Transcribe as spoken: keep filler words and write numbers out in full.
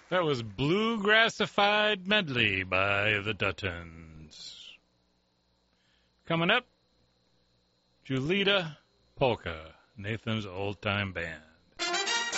That was Bluegrassified Medley by the Duttons. Coming up, Julita Polka, Nathan's old-time band.